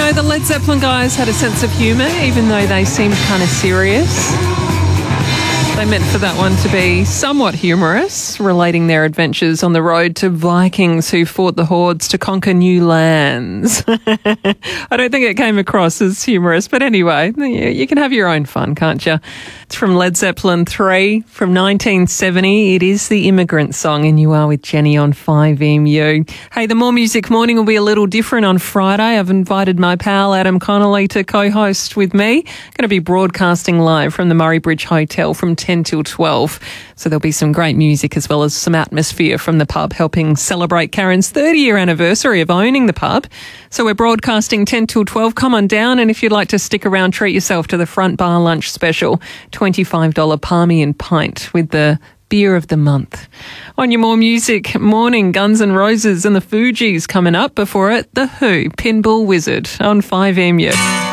know, the Led Zeppelin guys had a sense of humour, even though they seemed kind of serious. They meant for that one to be somewhat humorous, relating their adventures on the road to Vikings who fought the hordes to conquer new lands. I don't think it came across as humorous, but anyway, you can have your own fun, can't you? It's from Led Zeppelin 3 from 1970. It is the Immigrant Song, and you are with Jenny on 5MU. Hey, the More Music Morning will be a little different on Friday. I've invited my pal Adam Connolly to co-host with me. Going to be broadcasting live from the Murray Bridge Hotel from 10 till 12. So there'll be some great music as well as some atmosphere from the pub, helping celebrate Karen's 30-year anniversary of owning the pub. So we're broadcasting 10 till 12. Come on down, and if you'd like to stick around, treat yourself to the front bar lunch special, $25 palmy and pint with the beer of the month. On your More Music Morning, Guns N' Roses and the Fugees coming up. Before it, The Who, Pinball Wizard on 5MU.